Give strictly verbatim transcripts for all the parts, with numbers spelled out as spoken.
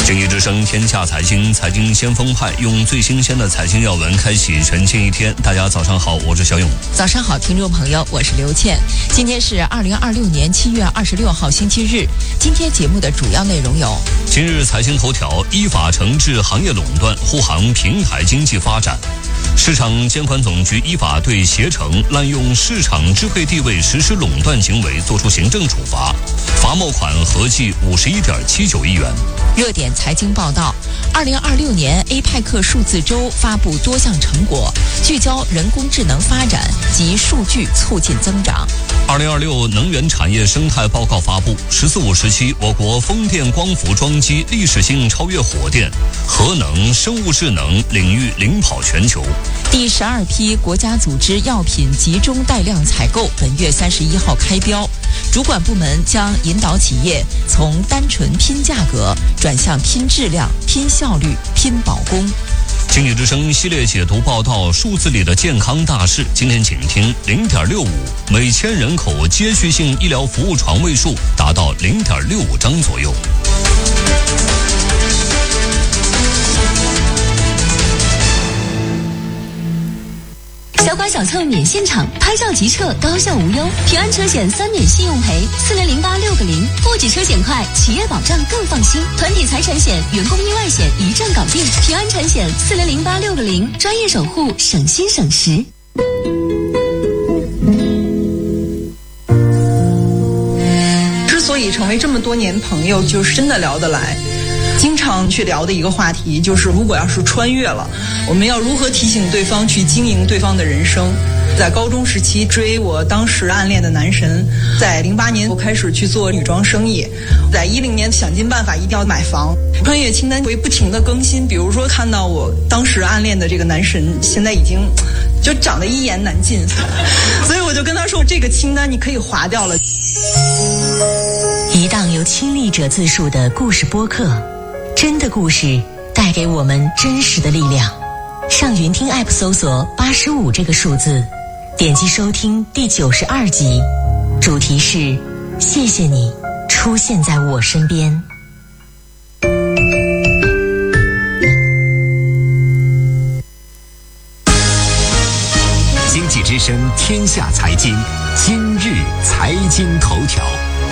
经济之声天下财经，财经先锋派用最新鲜的财经要闻开启全新一天。大家早上好，我是小勇。 早上好，听众朋友，我是刘倩。今天是二零二六年七月二十六号，星期日。今天节目的主要内容有： 今日财经头条，依法惩治行业垄断，护航平台经济发展。市场监管总局依法对携程滥用市场支配地位实施垄断行为作出行政处罚，罚没款合计五十一点七九亿元。 热点财经报道：二零二六年 A P E C 数字周发布多项成果，聚焦人工智能发展及数据促进增长。 二零二六能源产业生态报告发布，十四五时期，我国风电光伏装机历史性超越火电，核能、生物智能领域领跑全球。 第十二批国家组织药品集中带量采购本月三十一号开标，主管部门将引导企业从单纯拼价格转向拼质量、拼效率、拼保供。 经济之声系列解读报道数字里的健康大事，今天请听零点六五，每千人口接续性医疗服务床位数达到零点六五张左右。 小剐小蹭免现场，拍照即撤，高效无忧。平安车险三免信用赔，四零零八六个零，不止车险快，企业保障更放心。团体财产险、员工意外险一站搞定。平安产险四零零八六个零，专业守护，省心省时。 之所以成为这么多年朋友，就是真的聊得来。经常去聊的一个话题就是，如果要是穿越了，我们要如何提醒对方去经营对方的人生。在高中时期追我当时暗恋的男神，在零八年我开始去做女装生意，在一零年想尽办法一定要买房。穿越清单会不停的更新，比如说看到我当时暗恋的这个男神现在已经就长得一言难尽，所以我就跟他说，这个清单你可以划掉了。 一档由亲历者自述的故事播客，真的故事带给我们真实的力量。上云听 App 搜索八十五这个数字，点击收听第九十二集，主题是谢谢你出现在我身边。 经济之声天下财经，今日财经头条。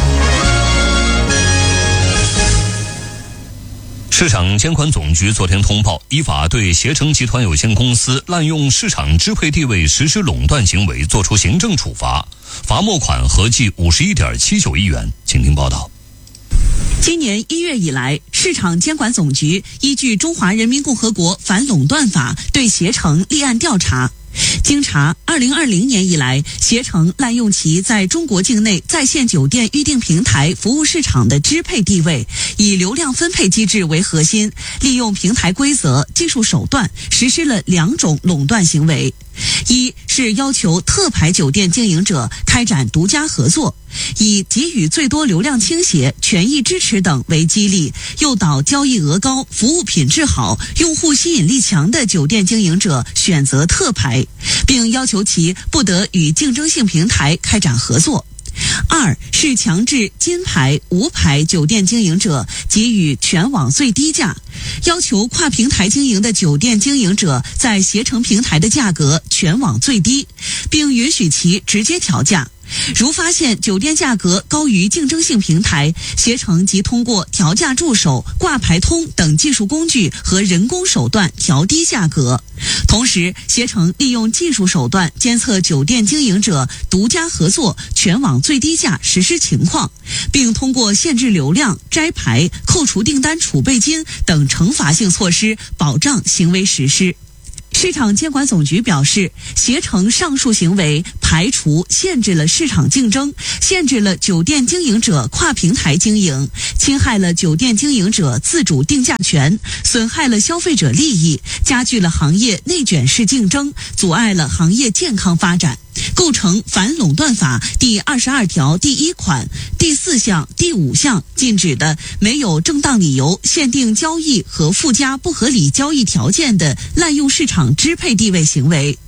市场监管总局昨天通报，依法对携程集团有限公司滥用市场支配地位实施垄断行为作出行政处罚，罚没款合计五十一点七九亿元。请听报道。 今年一月以来，市场监管总局依据《中华人民共和国反垄断法》对携程立案调查。经查，二零二零年以来，携程滥用其在中国境内在线酒店预订平台服务市场的支配地位，以流量分配机制为核心，利用平台规则、技术手段实施了两种垄断行为。一是要求特牌酒店经营者开展独家合作，以给予最多流量倾斜、权益支持等为激励，诱导交易额高、服务品质好、用户吸引力强的酒店经营者选择特牌，并要求其不得与竞争性平台开展合作。二是强制金牌、无牌酒店经营者给予全网最低价，要求跨平台经营的酒店经营者在携程平台的价格全网最低，并允许其直接调价。如发现酒店价格高于竞争性平台，携程即通过调价助手、挂牌通等技术工具和人工手段调低价格。同时，携程利用技术手段监测酒店经营者独家合作全网最低价实施情况，并通过限制流量、摘牌、扣除订单储备金等惩罚性措施保障行为实施。市场监管总局表示，携程上述行为排除、限制了市场竞争，限制了酒店经营者跨平台经营，侵害了酒店经营者自主定价权，损害了消费者利益，加剧了行业内卷式竞争，阻碍了行业健康发展，构成反垄断法第二十二条第一款、第四项、第五项禁止的没有正当理由限定交易和附加不合理交易条件的滥用市场支配地位行为。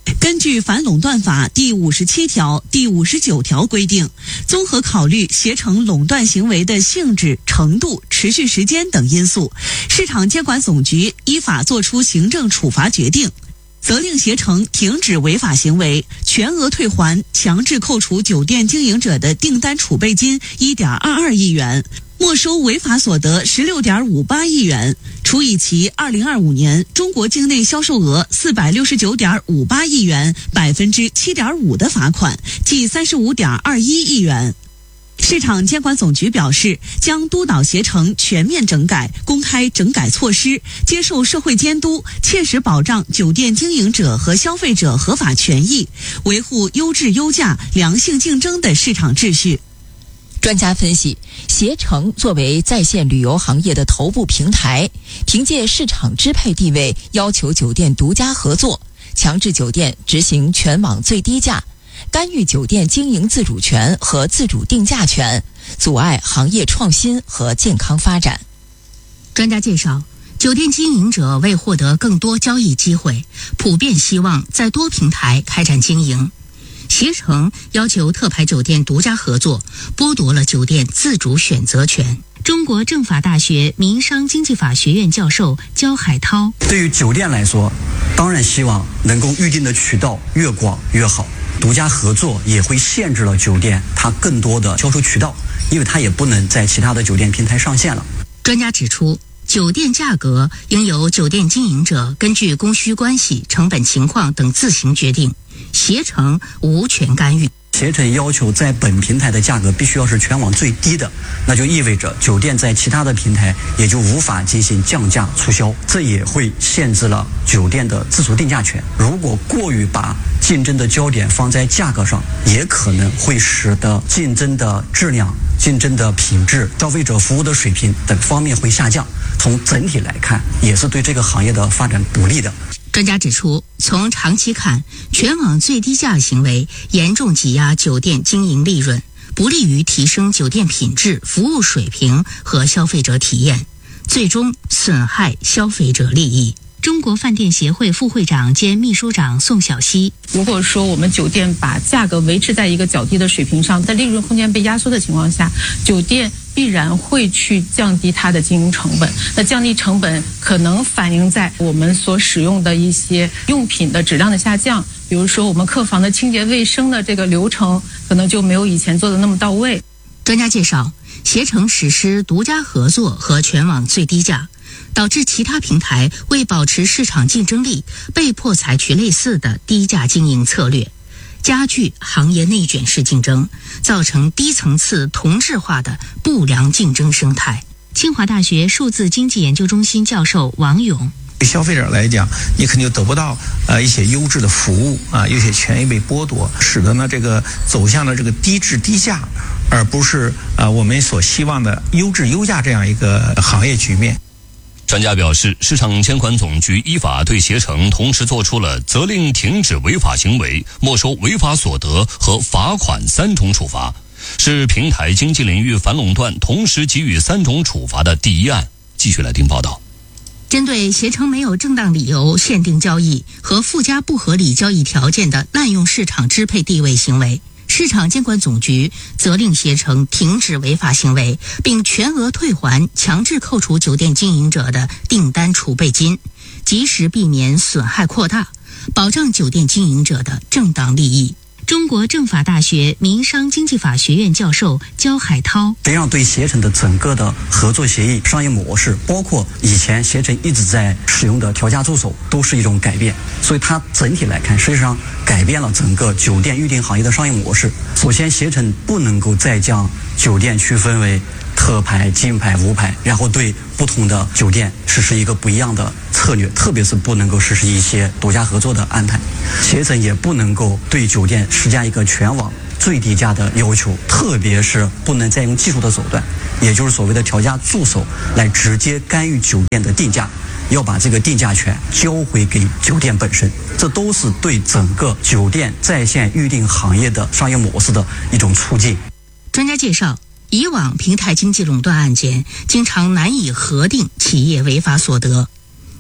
根据反垄断法第五十七条、第五十九条规定，综合考虑携程垄断行为的性质、程度、持续时间等因素，市场监管总局依法作出行政处罚决定，责令携程停止违法行为，全额退还强制扣除酒店经营者的订单储备金 一点二二亿元，没收违法所得 十六点五八亿元，处以其二零二五年中国境内销售额 四百六十九点五八亿元 百分之七点五 的罚款，计 三十五点二一亿元。市场监管总局表示，将督导携程全面整改，公开整改措施，接受社会监督，切实保障酒店经营者和消费者合法权益，维护优质优价、良性竞争的市场秩序。 专家分析，携程作为在线旅游行业的头部平台，凭借市场支配地位，要求酒店独家合作，强制酒店执行全网最低价，干预酒店经营自主权和自主定价权，阻碍行业创新和健康发展。 专家介绍，酒店经营者为获得更多交易机会，普遍希望在多平台开展经营。携程要求特牌酒店独家合作，剥夺了酒店自主选择权。中国政法大学民商经济法学院教授焦海涛： 对于酒店来说，当然希望能够预定的渠道越广越好。独家合作也会限制了酒店它更多的销售渠道，因为它也不能在其他的酒店平台上线了。 专家指出，酒店价格应由酒店经营者根据供需关系、成本情况等自行决定，携程无权干预。 携程要求在本平台的价格必须要是全网最低的，那就意味着酒店在其他的平台也就无法进行降价促销，这也会限制了酒店的自主定价权。如果过于把竞争的焦点放在价格上，也可能会使得竞争的质量、竞争的品质、消费者服务的水平等方面会下降。从整体来看，也是对这个行业的发展不利的。 专家指出，从长期看，全网最低价行为严重挤压酒店经营利润，不利于提升酒店品质、服务水平和消费者体验，最终损害消费者利益。中国饭店协会副会长兼秘书长宋小溪： 如果说我们酒店把价格维持在一个较低的水平上，在利润空间被压缩的情况下，酒店必然会去降低它的经营成本。那降低成本可能反映在我们所使用的一些用品的质量的下降，比如说我们客房的清洁卫生的这个流程可能就没有以前做的那么到位。 专家介绍，携程实施独家合作和全网最低价，导致其他平台为保持市场竞争力，被迫采取类似的低价经营策略，加剧行业内卷式竞争，造成低层次同质化的不良竞争生态。清华大学数字经济研究中心教授王勇： 对消费者来讲，你肯定得不到呃一些优质的服务啊，有些权益被剥夺，使得呢这个走向了这个低质低价，而不是呃我们所希望的优质优价这样一个行业局面。 专家表示，市场监管总局依法对携程同时作出了责令停止违法行为、没收违法所得和罚款三种处罚，是平台经济领域反垄断同时给予三种处罚的第一案。继续来听报道。 针对携程没有正当理由限定交易和附加不合理交易条件的滥用市场支配地位行为，市场监管总局责令携程停止违法行为，并全额退还强制扣除酒店经营者的订单储备金，及时避免损害扩大，保障酒店经营者的正当利益。中国政法大学民商经济法学院教授焦海涛： 这样对携程的整个的合作协议、商业模式，包括以前携程一直在使用的调价助手，都是一种改变。所以它整体来看，实际上改变了整个酒店预订行业的商业模式。首先，携程不能够再将酒店区分为特牌、金牌、无牌，然后对不同的酒店实施一个不一样的策略，特别是不能够实施一些独家合作的安排。携程也不能够对酒店施加一个全网最低价的要求，特别是不能再用技术的手段，也就是所谓的调价助手来直接干预酒店的定价，要把这个定价权交回给酒店本身。这都是对整个酒店在线预订行业的商业模式的一种促进。 专家介绍，以往平台经济垄断案件经常难以核定企业违法所得，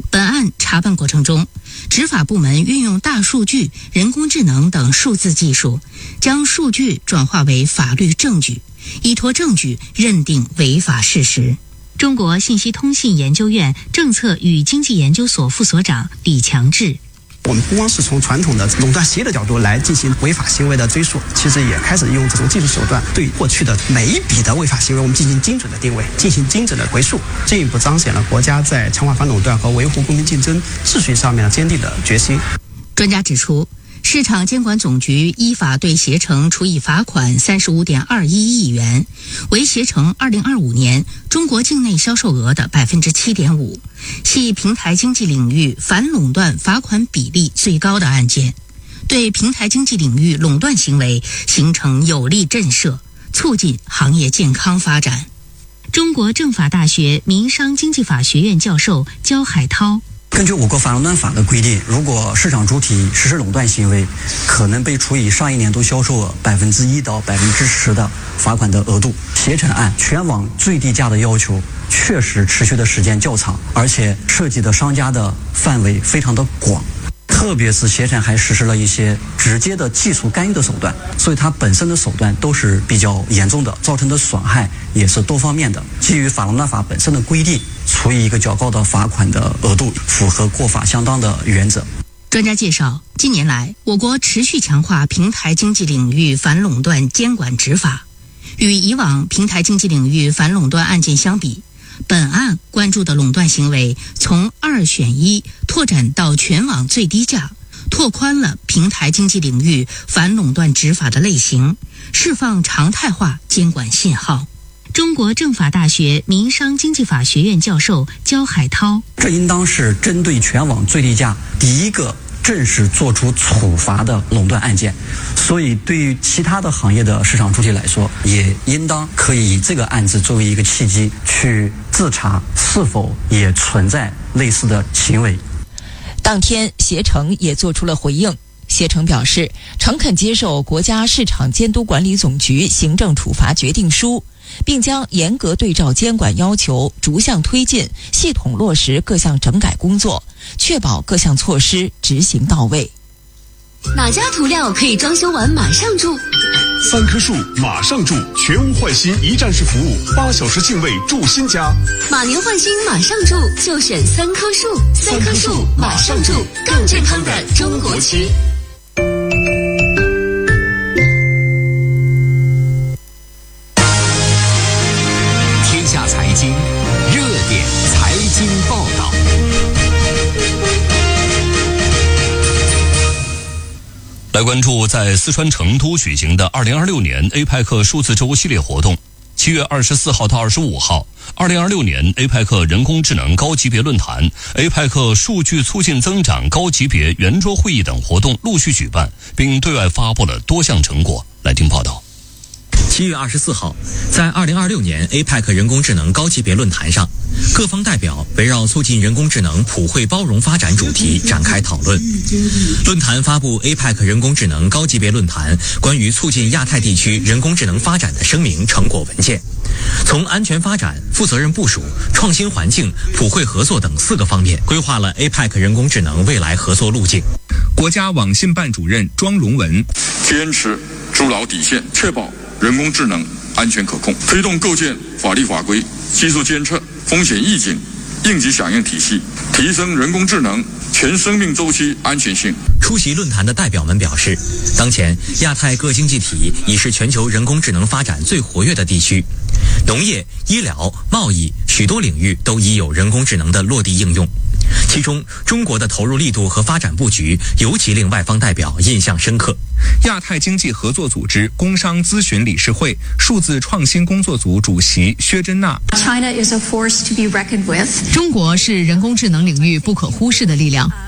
本案查办过程中，执法部门运用大数据、人工智能等数字技术，将数据转化为法律证据，依托证据认定违法事实。中国信息通信研究院政策与经济研究所副所长李强志。 我们不光是从传统的垄断协议的角度来进行违法行为的追溯，其实也开始用这种技术手段，对过去的每一笔的违法行为，我们进行精准的定位，进行精准的回溯，进一步彰显了国家在强化反垄断和维护公平竞争秩序上面的坚定的决心。 专家指出，市场监管总局依法对携程处以罚款三十五点二一亿元，为携程二零二五年中国境内销售额的百分之七点五，系平台经济领域反垄断罚款比例最高的案件，对平台经济领域垄断行为形成有力震慑，促进行业健康发展。中国政法大学民商经济法学院教授焦海涛。 根据我国反垄断法的规定，如果市场主体实施垄断行为，可能被处以上一年度销售额百分之一到百分之十的罚款的额度。携程案全网最低价的要求确实持续的时间较长，而且涉及的商家的范围非常的广。特别是携程还实施了一些直接的技术干预的手段，所以它本身的手段都是比较严重的，造成的损害也是多方面的。基于反垄断法本身的规定，处以一个较高的罚款的额度，符合过法相当的原则。 专家介绍，近年来我国持续强化平台经济领域反垄断监管执法，与以往平台经济领域反垄断案件相比，本案关注的垄断行为从二选一拓展到全网最低价，拓宽了平台经济领域反垄断执法的类型，释放常态化监管信号。中国政法大学民商经济法学院教授焦海涛， 这应当是针对全网最低价第一个正式做出处罚的垄断案件，所以对于其他的行业的市场主体来说，也应当可以以这个案子作为一个契机，去自查是否也存在类似的行为。 当天，携程也做出了回应。携程表示，诚恳接受国家市场监督管理总局行政处罚决定书，并将严格对照监管要求，逐项推进，系统落实各项整改工作，确保各项措施执行到位。 哪家涂料可以装修完马上住？ 三棵树马上住，全屋换新一站式服务，八小时净位住新家。 马年换新马上住，就选三棵树。三棵树马上住，更健康的中国区。 天下财经热点财经报道。 来关注在四川成都举行的二零二六年 A P E C 数字周系列活动。七月二十四号到二十五号，二零二六年 A P E C 人工智能高级别论坛、A P E C 数据促进增长高级别圆桌会议等活动陆续举办，并对外发布了多项成果。来听报道。 七月二十四号，在二零二六年 A P E C 人工智能高级别论坛上，各方代表围绕促进人工智能普惠包容发展主题展开讨论。论坛发布 A P E C 人工智能高级别论坛关于促进亚太地区人工智能发展的声明成果文件，从安全发展、负责任部署、创新环境、普惠合作等四个方面规划了 A P E C 人工智能未来合作路径。 国家网信办主任庄龙文坚持筑牢底线，确保人工智能安全可控，推动构建法律法规、技术监测、风险预警、应急响应体系，提升人工智能全生命周期安全性。 出席论坛的代表们表示，当前亚太各经济体已是全球人工智能发展最活跃的地区，农业、医疗、贸易许多领域都已有人工智能的落地应用。其中，中国的投入力度和发展布局尤其令外方代表印象深刻。 亚太经济合作组织工商咨询理事会数字创新工作组主席薛珍娜 China is a force to be reckoned with. 中国是人工智能领域不可忽视的力量。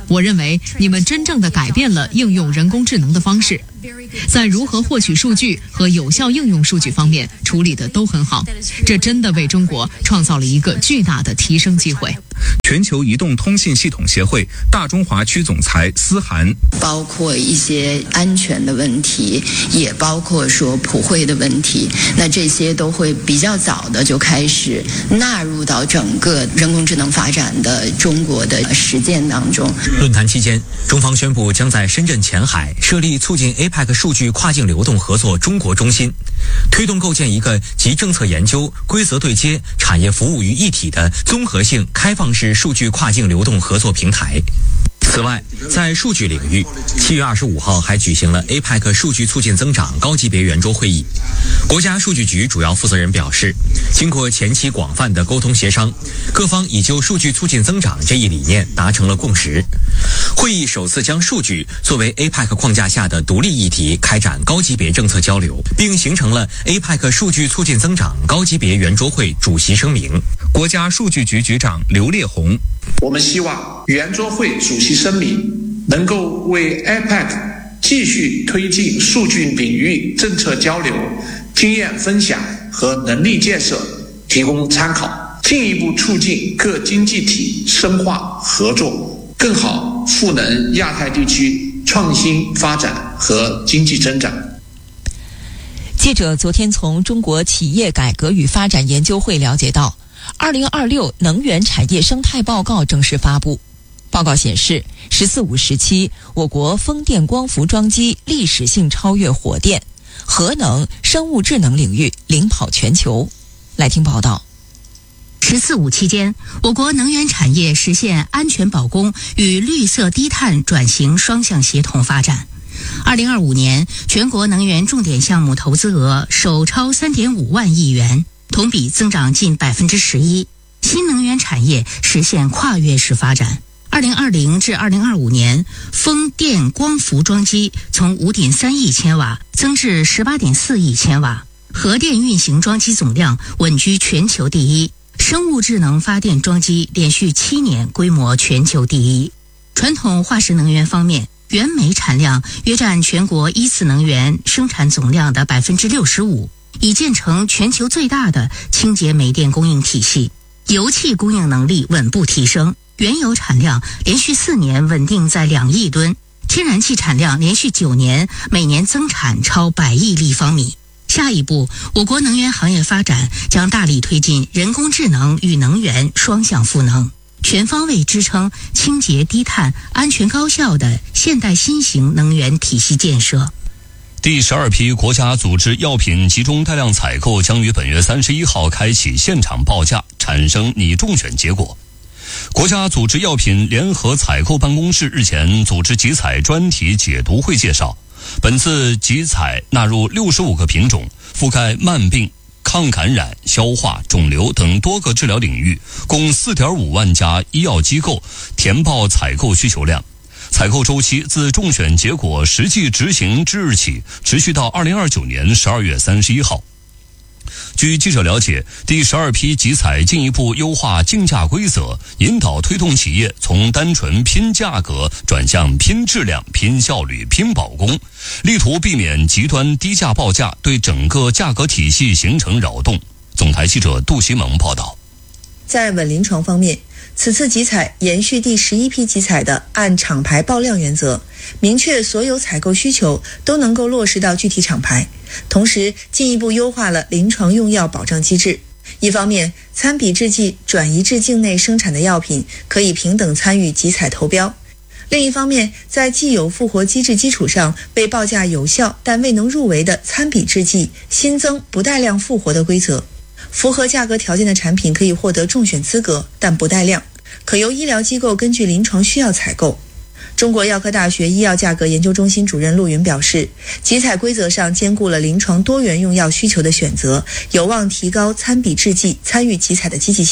我认为你们真正的改变了应用人工智能的方式，在如何获取数据和有效应用数据方面处理的都很好，这真的为中国创造了一个巨大的提升机会。 全球移动通信系统协会大中华区总裁思涵， 包括一些安全的问题，也包括说普惠的问题，那这些都会比较早的就开始纳入到整个人工智能发展的中国的实践当中。 论坛期间，中方宣布将在深圳前海设立促进 A P E C 数据跨境流动合作中国中心，推动构建一个集政策研究、规则对接、产业服务于一体的综合性开放式数据跨境流动合作平台。此外，在数据领域，七月二十五号还举行了 A P E C 数据促进增长高级别圆桌会议。国家数据局主要负责人表示，经过前期广泛的沟通协商，各方已就数据促进增长这一理念达成了共识。会议首次将数据作为 A P E C 框架下的独立议题开展高级别政策交流，并形成了 A P E C 数据促进增长高级别圆桌会主席声明。 国家数据局局长刘烈宏， 我们希望圆桌会主席声明能够为 A P E C 继续推进数据领域政策交流、经验分享和能力建设提供参考，进一步促进各经济体深化合作，更好赋能亚太地区创新发展和经济增长。 记者昨天从中国企业改革与发展研究会了解到，二零二六能源产业生态报告正式发布。报告显示，十四五时期，我国风电光伏装机历史性超越火电，核能、生物智能领域领跑全球。来听报道。 十四五期间，我国能源产业实现安全保供与绿色低碳转型双向协同发展。二零二五年，全国能源重点项目投资额首超三点五万亿元，同比增长近百分之十一。新能源产业实现跨越式发展。二零二零至二零二五年，风电光伏装机从五点三亿千瓦增至十八点四亿千瓦，核电运行装机总量稳居全球第一，生物智能发电装机连续七年规模全球第一。传统化石能源方面，原煤产量约占全国一次能源生产总量的百分之六十五，已建成全球最大的清洁煤电供应体系。油气供应能力稳步提升，原油产量连续四年稳定在两亿吨，天然气产量连续九年每年增产超百亿立方米。下一步，我国能源行业发展将大力推进人工智能与能源双向赋能，全方位支撑清洁低碳、安全高效的现代新型能源体系建设。 第十二批国家组织药品集中带量采购将于本月三十一号开启现场报价，产生拟中选结果。国家组织药品联合采购办公室日前组织集采专题解读会介绍，本次集采纳入六十五个品种，覆盖慢病、抗感染、消化、肿瘤等多个治疗领域，共 四点五万家医药机构填报采购需求量。采购周期自中选结果实际执行之日起，持续到二零二九年十二月三十一号。据记者了解，第十二批集采进一步优化竞价规则，引导推动企业从单纯拼价格转向拼质量、拼效率、拼保供，力图避免极端低价报价对整个价格体系形成扰动。总台记者杜西蒙报道。 在稳临床方面，此次集采延续第十一批集采的按厂牌报量原则，明确所有采购需求都能够落实到具体厂牌，同时进一步优化了临床用药保障机制。一方面，参比制剂转移至境内生产的药品可以平等参与集采投标；另一方面，在既有复活机制基础上，为报价有效但未能入围的参比制剂新增不带量复活的规则。符合价格条件的产品可以获得中选资格，但不带量，可由医疗机构根据临床需要采购。中国药科大学医药价格研究中心主任陆云表示，集采规则上兼顾了临床多元用药需求的选择，有望提高参比制剂参与集采的积极性。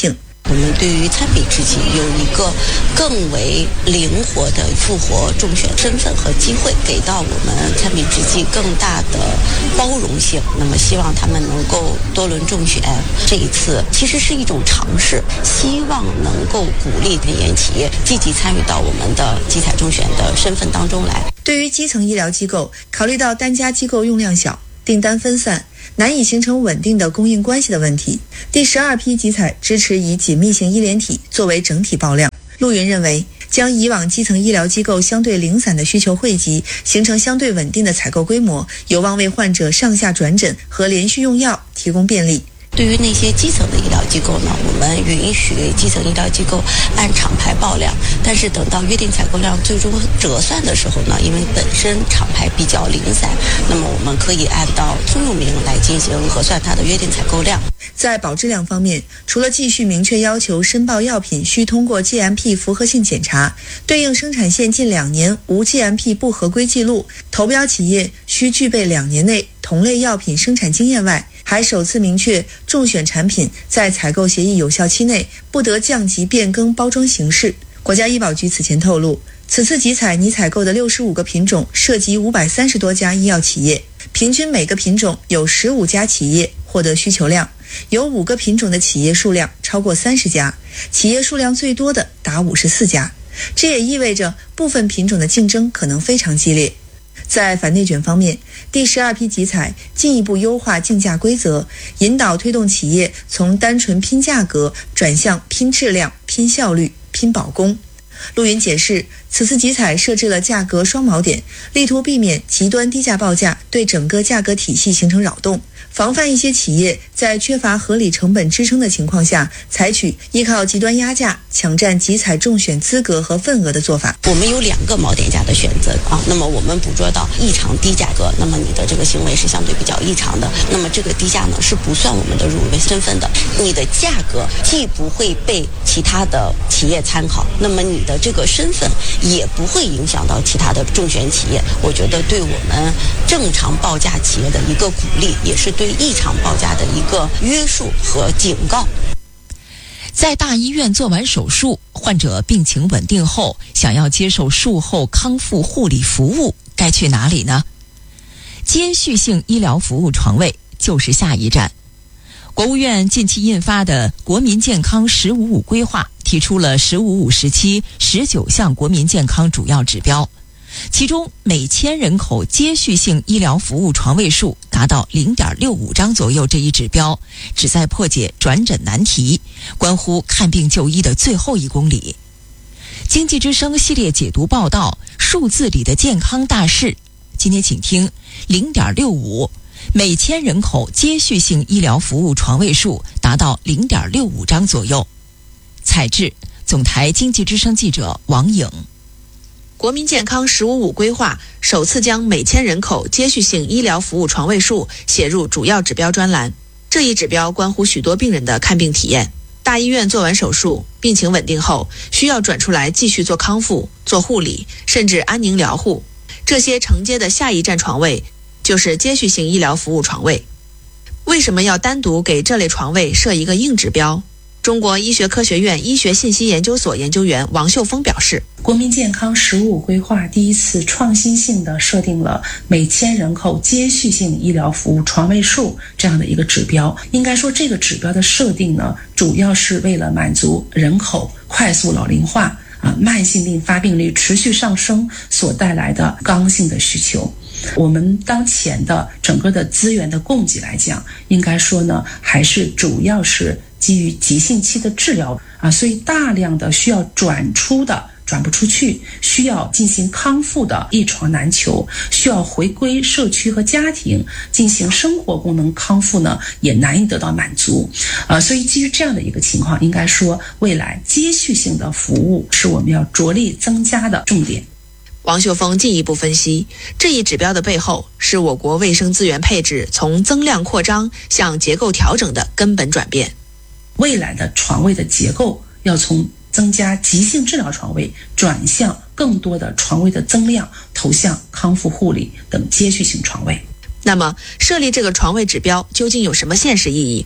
我们对于参比之己有一个更为灵活的复活中选身份和机会，给到我们参比之己更大的包容性。那么希望他们能够多轮中选，这一次其实是一种尝试，希望能够鼓励民营企业积极参与到我们的集采中选的身份当中来。 对于基层医疗机构，考虑到单家机构用量小，订单分散，难以形成稳定的供应关系的问题，第十二批集采支持以紧密型医联体作为整体报量。陆云认为，将以往基层医疗机构相对零散的需求汇集，形成相对稳定的采购规模，有望为患者上下转诊和连续用药提供便利。 对于那些基层的医疗机构呢，我们允许基层医疗机构按厂牌报量，但是等到约定采购量最终折算的时候呢，因为本身厂牌比较零散，那么我们可以按照通用名来进行核算它的约定采购量。 在保质量方面，除了继续明确要求申报药品需通过 G M P 符合性检查，对应生产线近两年无 G M P 不合规记录，投标企业需具备两年内同类药品生产经验外，还首次明确中选产品在采购协议有效期内不得降级变更包装形式。国家医保局此前透露，此次集采拟采购的六十五个品种涉及五百三十多家医药企业，平均每个品种有十五家企业获得需求量，有五个品种的企业数量超过三十家，企业数量最多的达五十四家。这也意味着部分品种的竞争可能非常激烈。在反内卷方面，第十二批集采进一步优化竞价规则，引导推动企业从单纯拼价格转向拼质量、拼效率、拼保供。陆云解释，此次集采设置了价格双锚点，力图避免极端低价报价对整个价格体系形成扰动，防范一些企业在缺乏合理成本支撑的情况下，采取依靠极端压价抢占集采中选资格和份额的做法。 我们有两个锚点价的选择啊，那么我们捕捉到异常低价格，那么你的这个行为是相对比较异常的，那么这个低价呢是不算我们的入围身份的。你的价格既不会被其他的企业参考，那么你的这个身份也不会影响到其他的中选企业。我觉得对我们正常报价企业的一个鼓励，也是对异常报价的一个约束和警告。 在大医院做完手术，患者病情稳定后，想要接受术后康复护理服务，该去哪里呢？接续性医疗服务床位就是下一站。国务院近期印发的《国民健康“十五五”规划》提出了“十五五”时期十九项国民健康主要指标，其中每千人口接续性医疗服务床位数达到 零点六五张左右，这一指标旨在破解转诊难题，关乎看病就医的最后一公里。经济之声系列解读报道数字里的健康大事，今天请听 零点六五， 每千人口接续性医疗服务床位数达到 零点六五张左右。采制总台经济之声记者王颖。 国民健康“十五五”规划首次将每千人口接续性医疗服务床位数写入主要指标专栏。这一指标关乎许多病人的看病体验。大医院做完手术，病情稳定后，需要转出来继续做康复、做护理，甚至安宁疗护。这些承接的下一站床位，就是接续性医疗服务床位。为什么要单独给这类床位设一个硬指标？中国医学科学院医学信息研究所研究员王秀峰表示， 国民健康“十五五”规划第一次创新性的设定了每千人口接续性医疗服务床位数这样的一个指标。应该说，这个指标的设定呢，主要是为了满足人口快速老龄化啊、慢性病发病率持续上升所带来的刚性的需求。我们当前的整个的资源的供给来讲，应该说呢，还是主要是基于急性期的治疗啊，所以大量的需要转出的转不出去，需要进行康复的一床难求，需要回归社区和家庭进行生活功能康复呢，也难以得到满足。呃，所以基于这样的一个情况，应该说未来接续性的服务是我们要着力增加的重点。 王秀峰进一步分析，这一指标的背后是我国卫生资源配置从增量扩张向结构调整的根本转变。 未来的床位的结构要从增加急性治疗床位转向更多的床位的增量投向康复护理等接续性床位。 那么设立这个床位指标究竟有什么现实意义？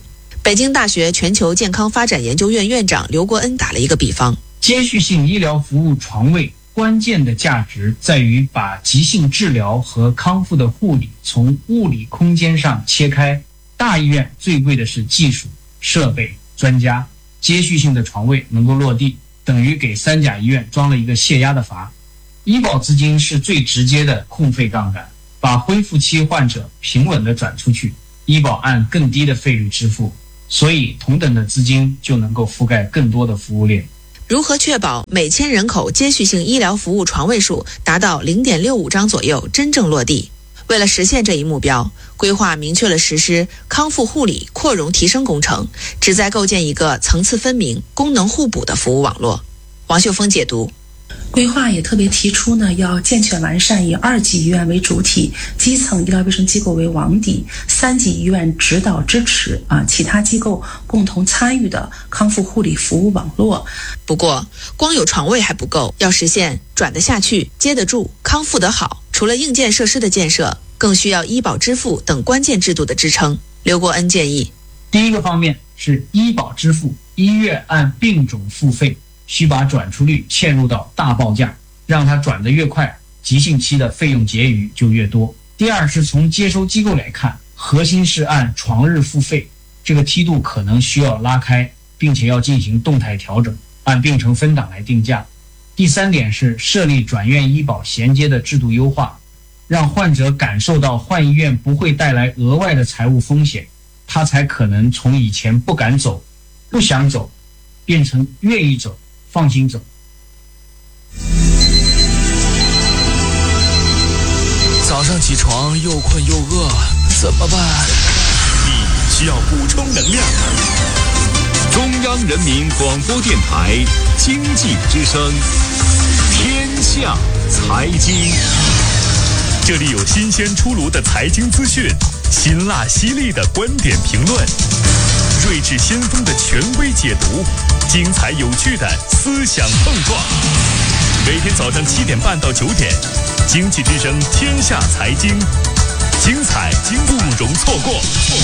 北京大学全球健康发展研究院院长刘国恩打了一个比方： 接续性医疗服务床位关键的价值在于把急性治疗和康复的护理从物理空间上切开。大医院最贵的是技术、设备、专家，接续性的床位能够落地，等于给三甲医院装了一个泄压的阀。医保资金是最直接的控费杠杆，把恢复期患者平稳地转出去，医保按更低的费率支付，所以同等的资金就能够覆盖更多的服务链。 如何确保每千人口接续性医疗服务床位数达到 零点六五张左右真正落地？为了实现这一目标，规划明确了实施康复护理扩容提升工程，旨在构建一个层次分明、功能互补的服务网络。王秀峰解读。 规划也特别提出呢，要健全完善以二级医院为主体、基层医疗卫生机构为网底、三级医院指导支持啊，其他机构共同参与的康复护理服务网络。 不过，光有床位还不够，要实现转得下去、接得住、康复得好，除了硬件设施的建设，更需要医保支付等关键制度的支撑。刘国恩建议， 第一个方面是医保支付，医院按病种付费。需把转出率嵌入到大报价，让它转得越快，急性期的费用结余就越多。第二是从接收机构来看，核心是按床日付费，这个梯度可能需要拉开，并且要进行动态调整，按病程分档来定价。第三点是设立转院医保衔接的制度优化，让患者感受到换医院不会带来额外的财务风险，他才可能从以前不敢走、不想走，变成愿意走、放心走。 早上起床又困又饿，怎么办？ 你需要补充能量。中央人民广播电台经济之声，天下财经。这里有新鲜出炉的财经资讯，辛辣犀利的观点评论，睿智先锋的权威解读，精彩有趣的思想碰撞。每天早上七点半到九点，经济之声天下财经，精彩不容错过。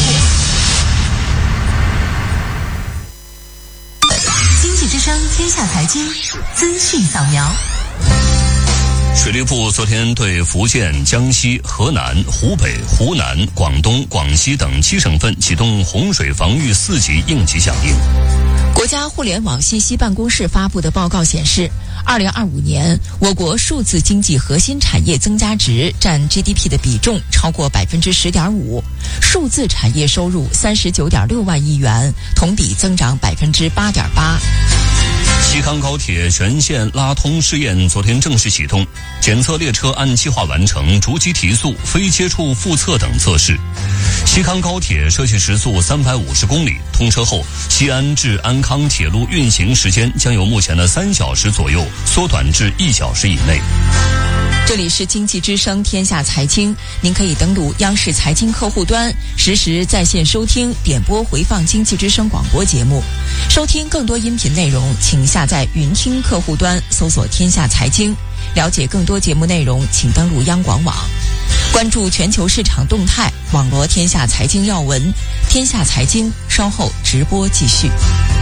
经济之声天下财经资讯扫描。 水利部昨天对福建、江西、河南、湖北、湖南、广东、广西等七省份启动洪水防御四级应急响应。 国家互联网信息办公室发布的报告显示，二零二五年我国数字经济核心产业增加值占 G D P 的比重超过百分之十点五，数字产业收入三十九点六万亿元，同比增长百分之八点八。 西康高铁全线拉通试验昨天正式启动，检测列车按计划完成逐级提速、非接触复测等测试。西康高铁设计时速三百五十公里，通车后，西安至安康铁路运行时间将由目前的三小时左右缩短至一小时以内。 这里是经济之声天下财经，您可以登录央视财经客户端，实时在线收听、点播回放经济之声广播节目。收听更多音频内容，请下载云听客户端，搜索天下财经。了解更多节目内容，请登录央广网。关注全球市场动态，网罗天下财经要闻。天下财经稍后直播继续。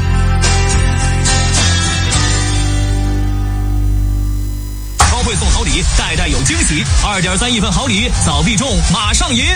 会送好礼，代代有惊喜，二点三亿份好礼，早必中，马上赢。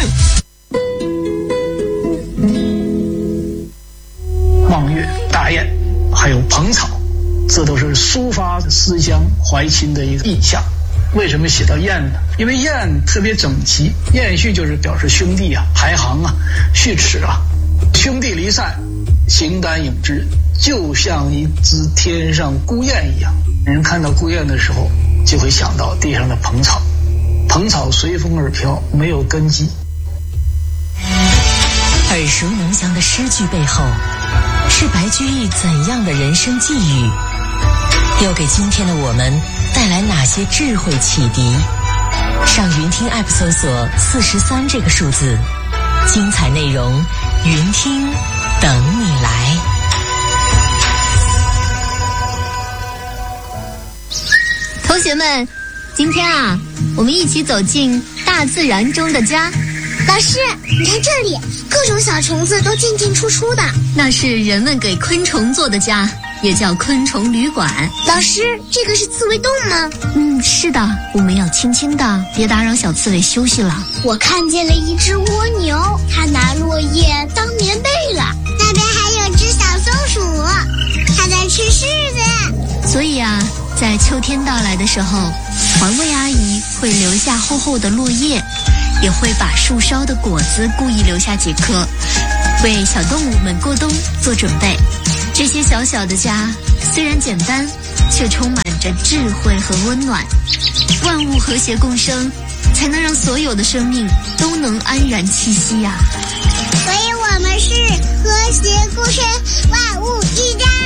望月、大雁，还有蓬草，这都是抒发思乡怀亲的一个意象。为什么写到雁呢？因为雁特别整齐，雁序就是表示兄弟啊、排行啊、序齿啊，兄弟离散，形单影只，就像一只天上孤雁一样。人看到孤雁的时候，就会想到地上的蓬草，蓬草随风而飘，没有根基。 耳熟能详的诗句背后，是白居易怎样的人生际遇？又给今天的我们带来哪些智慧启迪？上云听 App 搜索四十三这个数字，精彩内容，云听等你来。 同学们，今天啊，我们一起走进大自然中的家， 老师，你看这里，各种小虫子都进进出出的。 那是人们给昆虫做的家，也叫昆虫旅馆。 老师，这个是刺猬洞吗？ 嗯，是的，我们要轻轻的，别打扰小刺猬休息了。 我看见了一只蜗牛，它拿落叶当棉被了。那边还有只小松鼠，它在吃柿子。 所以啊，在秋天到来的时候，环卫阿姨会留下厚厚的落叶，也会把树梢的果子故意留下几颗，为小动物们过冬做准备。这些小小的家虽然简单，却充满着智慧和温暖。万物和谐共生，才能让所有的生命都能安然栖息呀、啊。 所以我们是和谐共生，万物一家。